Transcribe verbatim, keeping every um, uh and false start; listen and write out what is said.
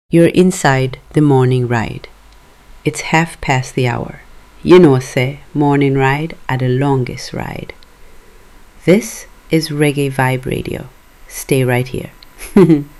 You're inside the morning ride. It's half past the hour. You know, say, morning ride are the longest ride. This is Reggae Vibe Radio. Stay right here.